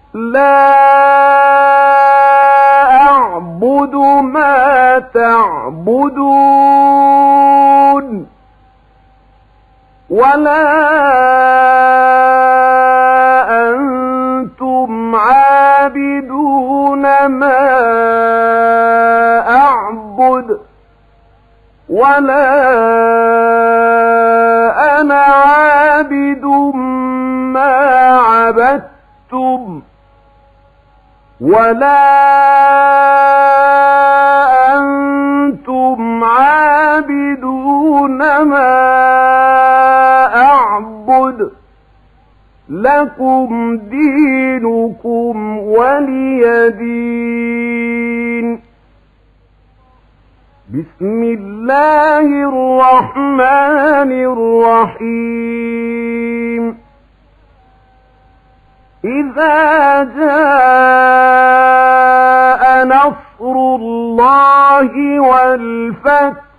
لا أعبد ما تعبدون ولا أنتم عابدون ما أعبد ولا أنا عابد ما عبدتم ولا أنتم عابدون ما أعبد لكم دينكم ولي دين. بسم الله الرحمن الرحيم. إذا جاء نصر الله والفتح